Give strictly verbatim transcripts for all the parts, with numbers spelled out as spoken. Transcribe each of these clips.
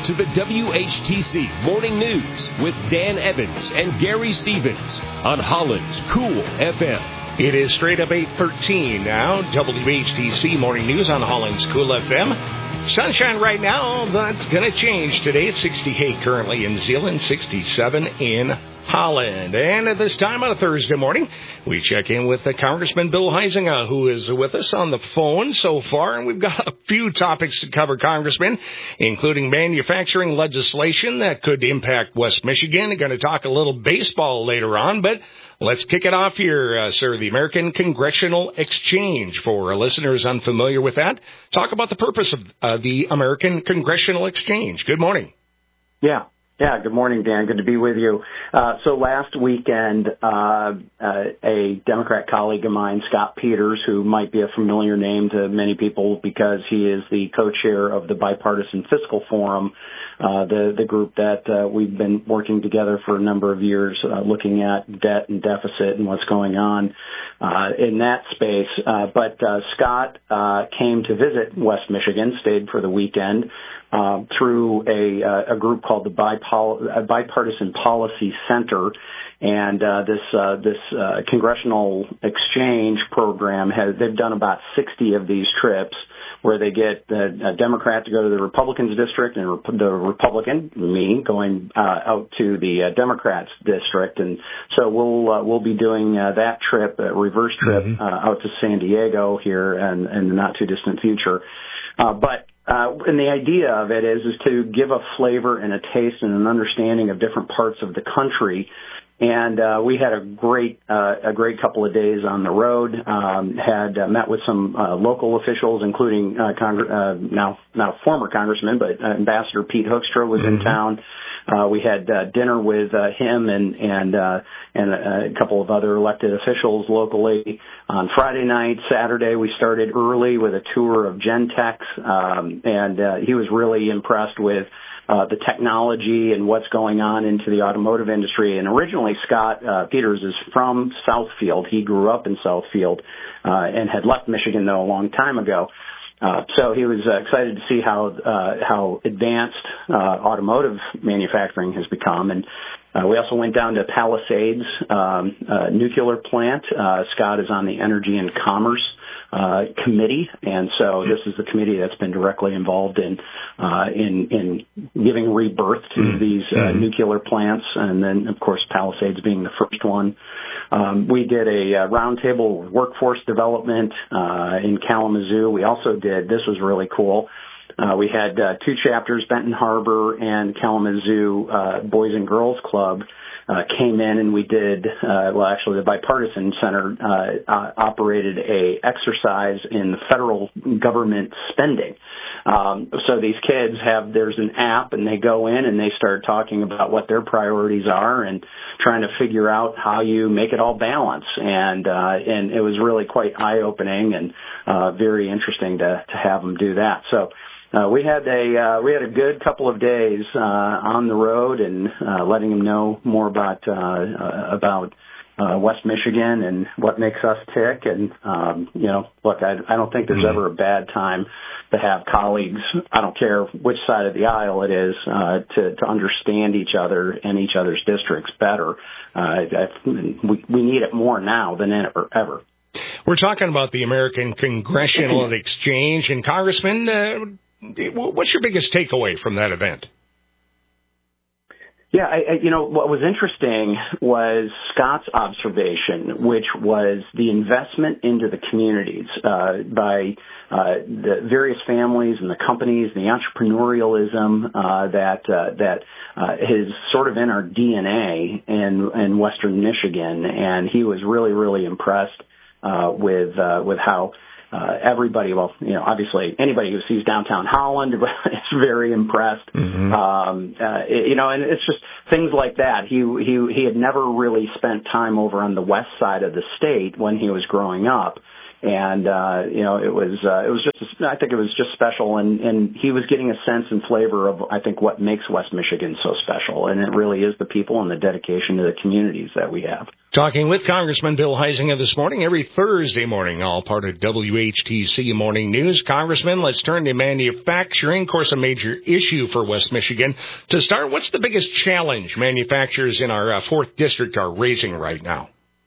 to the W H T C Morning News with Dan Evans and Gary Stevens on Holland's Cool F M. It is straight up eight thirteen now. W H T C Morning News on Holland's Cool F M. Sunshine right now. That's going to change today. It's sixty-eight currently in Zeeland, sixty-seven in Holland. And at this time on a Thursday morning, we check in with the Congressman Bill Huizenga, who is with us on the phone so far. And we've got a few topics to cover, Congressman, including manufacturing legislation that could impact West Michigan. We're going to talk a little baseball later on, but let's kick it off here, uh, sir. The American Congressional Exchange. For listeners unfamiliar with that, talk about the purpose of uh, the American Congressional Exchange. Good morning. Yeah. Yeah, good morning, Dan. Good to be with you. Uh, so last weekend, uh, uh, a Democrat colleague of mine, Scott Peters, who might be a familiar name to many people because he is the co-chair of the Bipartisan Fiscal Forum, uh, the, the group that uh, we've been working together for a number of years, uh, looking at debt and deficit and what's going on uh, in that space. Uh, but uh, Scott uh, came to visit West Michigan, stayed for the weekend, Uh, through a, uh, a group called the Bipol- Bipartisan Policy Center, and uh, this uh, this uh, congressional exchange program has they've done about sixty of these trips where they get the, a Democrat to go to the Republicans district and Rep- the Republican, me, going uh, out to the uh, Democrats district, and so we'll uh, we'll be doing uh, that trip, a reverse trip mm-hmm. uh, out to San Diego here in, in the not too distant future, uh, but. Uh, and the idea of it is, is to give a flavor and a taste and an understanding of different parts of the country. And, uh, we had a great, uh, a great couple of days on the road, um, had uh, met with some, uh, local officials, including, uh, Congre- uh, now, now former congressman, but uh, Ambassador Pete Hoekstra was mm-hmm. in town. Uh, we had uh, dinner with uh, him and and uh, and a, a couple of other elected officials locally on Friday night. Saturday, we started early with a tour of Gentex, um, and uh, he was really impressed with uh, the technology and what's going on into the automotive industry. And originally, Scott uh, Peters is from Southfield. He grew up in Southfield uh, and had left Michigan, though, a long time ago. Uh, so he was uh, excited to see how uh, how advanced uh, automotive manufacturing has become, and uh, we also went down to Palisades um, uh, nuclear plant. Uh, Scott is on the Energy and Commerce uh, committee, and so this is the committee that's been directly involved in uh, in, in giving rebirth to mm-hmm. these uh, mm-hmm. nuclear plants, and then of course Palisades being the first one. Um, we did a uh, roundtable workforce development uh, in Kalamazoo. We also did, this was really cool, uh, we had uh, two chapters, Benton Harbor and Kalamazoo uh, Boys and Girls Club uh, came in, and we did, uh, well actually the Bipartisan Center uh, uh, operated a exercise in the federal government spending. Um, so these kids have, there's an app, and they go in and they start talking about what their priorities are and trying to figure out how you make it all balance. And, uh, and it was really quite eye-opening and, uh, very interesting to, to have them do that. So, uh, we had a, uh, we had a good couple of days, uh, on the road and, uh, letting them know more about, uh, uh about, Uh, West Michigan and what makes us tick. And, um, you know, look, I, I don't think there's mm-hmm. ever a bad time to have colleagues, I don't care which side of the aisle it is, uh, to, to understand each other and each other's districts better. Uh, I, we, we need it more now than ever. ever. We're talking about the American Congressional Exchange. And, Congressman, uh, what's your biggest takeaway from that event? Yeah, I, I, you know, what was interesting was Scott's observation, which was the investment into the communities uh, by uh, the various families and the companies, the entrepreneurialism uh, that uh, that uh, is sort of in our D N A in, in Western Michigan, and he was really, really impressed uh, with uh, with how. Uh, everybody, well, you know, obviously anybody who sees downtown Holland is very impressed. Mm-hmm. Um, uh, you know, and it's just things like that. He, he, he had never really spent time over on the west side of the state when he was growing up. And, uh, you know, it was, uh, it was just, I think it was just special. And, and he was getting a sense and flavor of, I think, what makes West Michigan so special. And it really is the people and the dedication to the communities that we have. Talking with Congressman Bill Huizenga this morning, every Thursday morning, all part of W H T C Morning News. Congressman, let's turn to manufacturing. Of course, a major issue for West Michigan. To start, what's the biggest challenge manufacturers in our uh, fourth district are raising right now?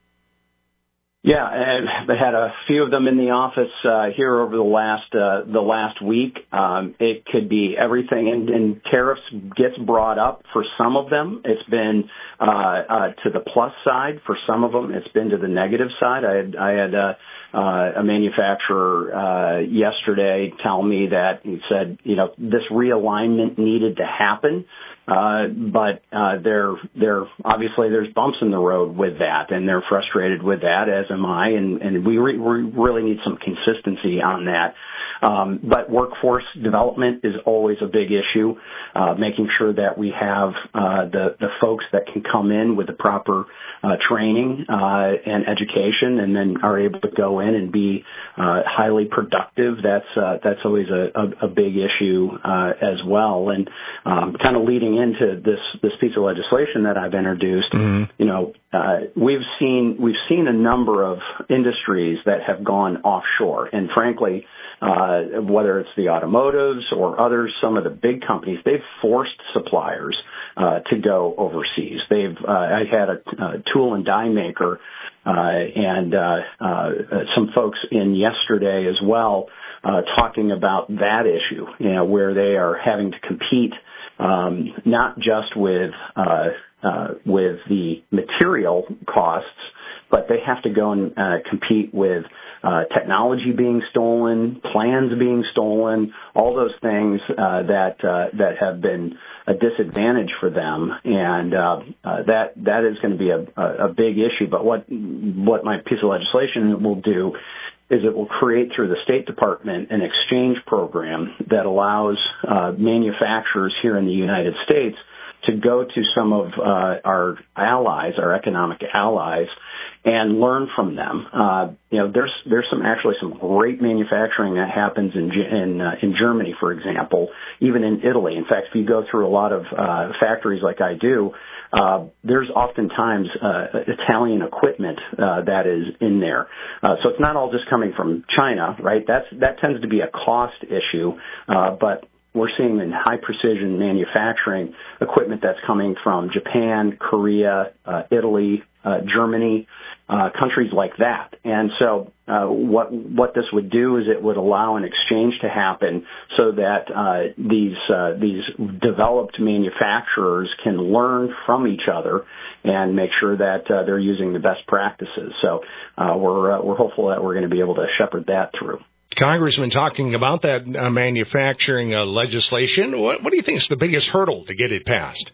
Yeah, and I had a few of them in the office uh, here over the last uh, the last week. Um, it could be everything, and, and tariffs gets brought up for some of them. It's been uh, uh, to the plus side for some of them. It's been to the negative side. I had I had uh, uh, a manufacturer uh, yesterday tell me that he said, you know, this realignment needed to happen. Uh, but, uh, they're, they're, obviously there's bumps in the road with that, and they're frustrated with that, as am I, and, and we, re- we really need some consistency on that. Um, but workforce development is always a big issue, uh, making sure that we have, uh, the, the folks that can come in with the proper, uh, training, uh, and education, and then are able to go in and be, uh, highly productive. That's, uh, that's always a, a, a big issue, uh, as well. And, um, kind of leading into this, this piece of legislation that I've introduced, mm-hmm. you know, uh, we've seen, we've seen a number of industries that have gone offshore, and frankly, Uh, whether it's the automotives or others, some of the big companies, they've forced suppliers uh, to go overseas. They've, uh, I had a, a tool and die maker uh, and uh, uh, some folks in yesterday as well uh, talking about that issue, you know, where they are having to compete um, not just with uh, uh, with the material costs, but they have to go and uh, compete with uh, technology being stolen, plans being stolen, all those things uh, that uh, that have been a disadvantage for them, and uh, uh, that that is going to be a, a big issue. But what what my piece of legislation will do is it will create through the State Department an exchange program that allows uh, manufacturers here in the United States to go to some of uh, our allies, our economic allies, and learn from them. Uh, you know, there's there's some actually some great manufacturing that happens in in, uh, in Germany, for example, even in Italy. In fact, if you go through a lot of uh, factories like I do, uh, there's oftentimes uh, Italian equipment uh, that is in there. Uh, so it's not all just coming from China, right? That's that tends to be a cost issue, uh, but we're seeing in high precision manufacturing equipment that's coming from Japan, Korea, uh, Italy, uh, Germany, uh, countries like that. And so, uh, what, what this would do is it would allow an exchange to happen so that, uh, these, uh, these developed manufacturers can learn from each other and make sure that, uh, they're using the best practices. So, uh, we're, uh, we're hopeful that we're going to be able to shepherd that through. Congressman, talking about that uh, manufacturing uh, legislation, what, what do you think is the biggest hurdle to get it passed?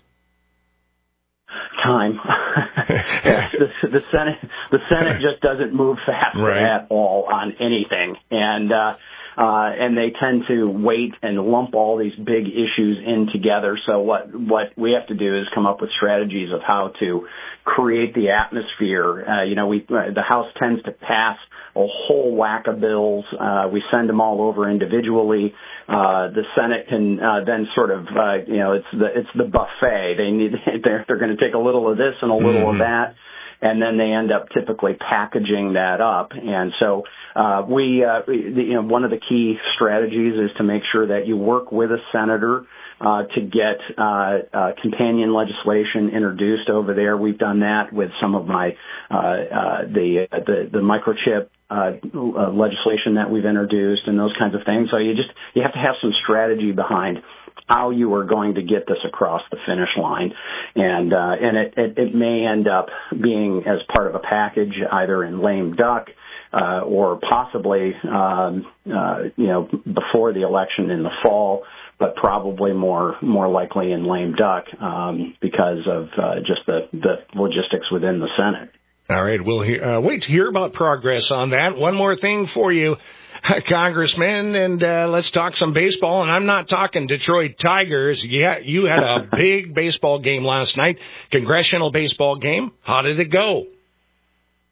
Time. yeah, the, the Senate, the Senate just doesn't move fast right. at all on anything, and uh, uh, and they tend to wait and lump all these big issues in together. So what what we have to do is come up with strategies of how to create the atmosphere. Uh, you know, we the House tends to pass a whole whack of bills. Uh, we send them all over individually. Uh, the Senate can uh, then sort of, uh, you know, it's the it's the buffet. They need they're they're going to take a little of this and a little mm-hmm. of that, and then they end up typically packaging that up. And so uh, we, uh, you know, one of the key strategies is to make sure that you work with a senator Uh, to get uh, uh, companion legislation introduced over there. We've done that with some of my uh, uh, the, the the microchip uh, legislation that we've introduced and those kinds of things. So you just you have to have some strategy behind how you are going to get this across the finish line, and uh, and it, it it may end up being as part of a package either in lame duck. Uh, or possibly, um, uh, you know, before the election in the fall, but probably more more likely in lame duck um, because of uh, just the, the logistics within the Senate. All right, we'll hear, uh, wait to hear about progress on that. One more thing for you, Congressman, and uh, let's talk some baseball. And I'm not talking Detroit Tigers. Yeah, you had a big baseball game last night, congressional baseball game. How did it go?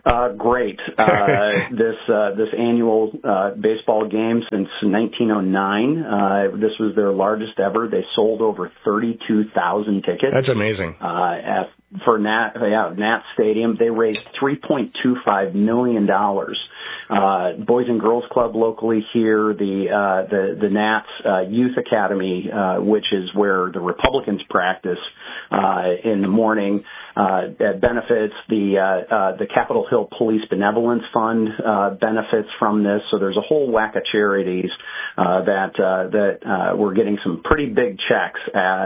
Uh, great. Uh, this uh, this annual uh, baseball game since nineteen oh nine. Uh, this was their largest ever. They sold over thirty-two thousand tickets. That's amazing. Uh, at, for Nat, yeah, Nat Stadium, they raised three point two five million dollars. Uh, Boys and Girls Club locally here, the uh, the the Nats uh, Youth Academy, uh, which is where the Republicans practice uh, in the morning. Uh, benefits the uh, uh, the Capitol Hill Police Benevolence Fund uh, benefits from this. So there's a whole whack of charities uh, that uh, that uh, we're getting some pretty big checks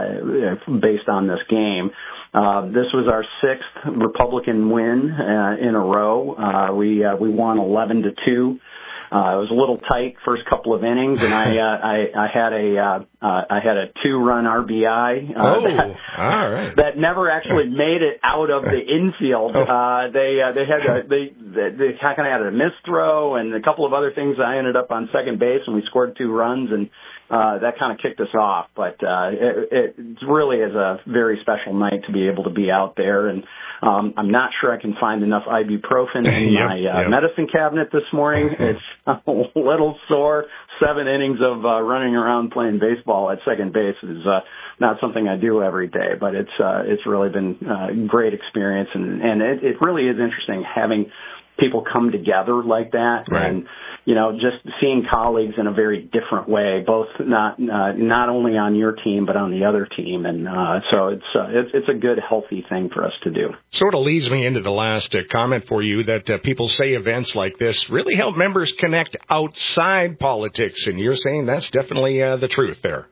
uh, based on this game. Uh, this was our sixth Republican win uh, in a row. Uh, we uh, we won eleven to two. Uh, it was a little tight first couple of innings, and I uh, I, I had a uh, uh, I had a two-run R B I uh, oh, that, all right. that never actually made it out of the infield. Uh, they uh, they had a, they they, they kind of had a missed throw and a couple of other things. I ended up on second base, and we scored two runs, and uh, that kind of kicked us off. But uh, it, it really is a very special night to be able to be out there, and um, I'm not sure I can find enough ibuprofen in yep, my uh, yep. medicine cabinet this morning. It's a little sore. Seven innings of uh, running around playing baseball at second base is uh, not something I do every day, but it's uh, it's really been a great experience, and and it, it really is interesting having people come together like that, right. and you know, just seeing colleagues in a very different way, both not uh, not only on your team but on the other team, and uh, so it's, uh, it's it's a good, healthy thing for us to do. Sort of leads me into the last uh, comment for you that uh, people say events like this really help members connect outside politics, and you're saying that's definitely uh, the truth there.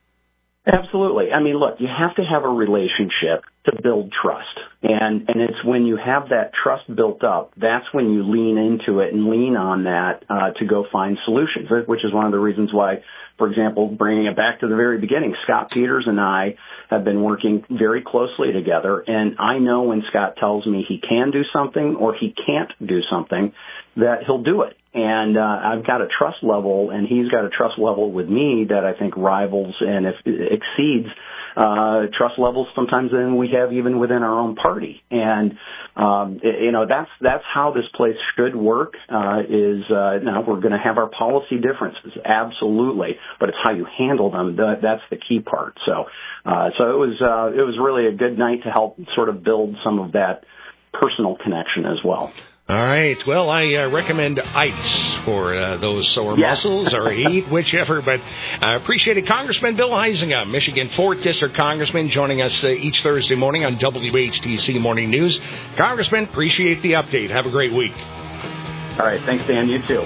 Absolutely. I mean, look, you have to have a relationship to build trust. And and it's when you have that trust built up, that's when you lean into it and lean on that uh, to go find solutions, which is one of the reasons why, for example, bringing it back to the very beginning, Scott Peters and I have been working very closely together. And I know when Scott tells me he can do something or he can't do something, that he'll do it. And uh, I've got a trust level, and he's got a trust level with me that I think rivals and if, exceeds uh, trust levels sometimes than we have even within our own party. And um, it, you know that's that's how this place should work. Uh, is uh, now we're going to have our policy differences, absolutely, but it's how you handle them that, that's the key part. So uh, so it was uh, it was really a good night to help sort of build some of that personal connection as well. All right. Well, I uh, recommend ice for uh, those sore yeah. muscles or heat, whichever. But I uh, appreciate it. Congressman Bill Huizenga, Michigan fourth District Congressman, joining us uh, each Thursday morning on W H T C Morning News. Congressman, appreciate the update. Have a great week. All right. Thanks, Dan. You too.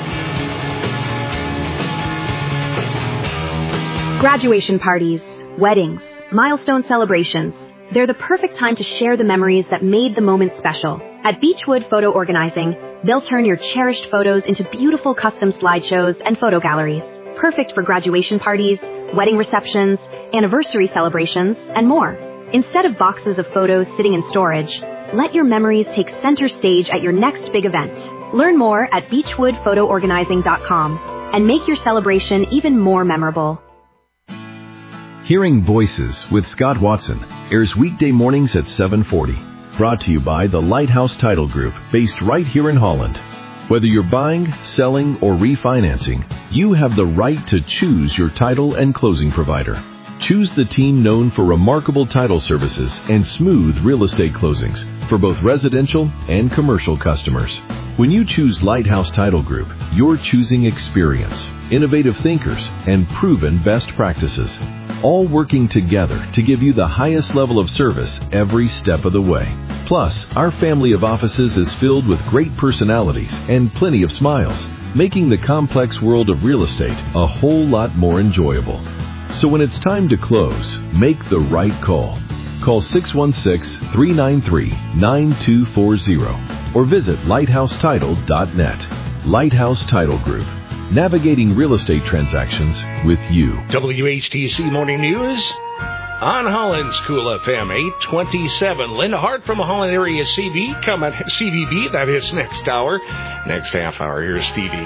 Graduation parties, weddings, milestone celebrations. They're the perfect time to share the memories that made the moment special. At Beechwood Photo Organizing, they'll turn your cherished photos into beautiful custom slideshows and photo galleries. Perfect for graduation parties, wedding receptions, anniversary celebrations, and more. Instead of boxes of photos sitting in storage, let your memories take center stage at your next big event. Learn more at beechwood photo organizing dot com and make your celebration even more memorable. Hearing Voices with Scott Watson airs weekday mornings at seven forty. Brought to you by the Lighthouse Title Group, based right here in Holland. Whether you're buying, selling, or refinancing, you have the right to choose your title and closing provider. Choose the team known for remarkable title services and smooth real estate closings for both residential and commercial customers. When you choose Lighthouse Title Group, you're choosing experience, innovative thinkers, and proven best practices, all working together to give you the highest level of service every step of the way. Plus, our family of offices is filled with great personalities and plenty of smiles, making the complex world of real estate a whole lot more enjoyable. So when it's time to close, make the right call. Call six one six, three nine three, nine two four zero or visit lighthouse title dot net. Lighthouse Title Group, navigating real estate transactions with you. W H T C Morning News on Holland's Cool F M, eight twenty-seven. Linda Hart from Holland Area C V, coming C V B, that is next hour. Next half hour, here's Stevie.